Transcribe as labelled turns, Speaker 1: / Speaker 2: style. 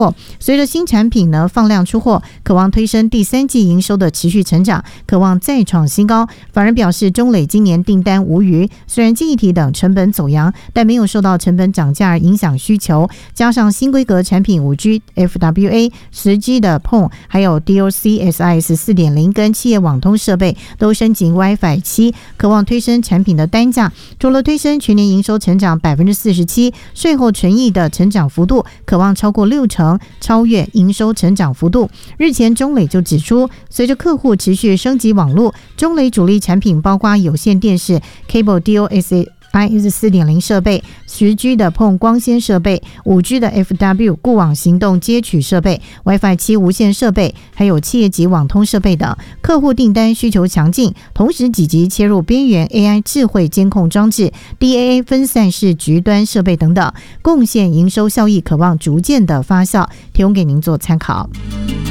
Speaker 1: 随着新产品呢放量出货，可望推升第三季营收的持续成长，可望再创新高。法人表示，中磊今年订单无虞，虽然记忆体等成本走扬，但没有受到成本涨价而影响需求，加上新规格产品 5G FWA 10G 的 PON 还有 DOCSIS 4.0 跟企业网通设备都升级 WiFi 7，可望推升产品的单价。除了推升全年营收成长 47%， 税后纯益的成长幅度可望超过60%，超越营收成长幅度。日前中磊就指出，随着客户持续升级网络，中磊主力产品包括有线电视 Cable DOCSIS 4.0 设备、10G 的 PON 光纤设备、5G 的 FW 固网行动接取设备、WiFi 7无线设备，还有企业级网通设备等，客户订单需求强劲，同时积极切入边缘 AI 智慧监控装置、DAA 分散式局端设备等等，贡献营收效益可望逐渐的发酵，提供给您做参考。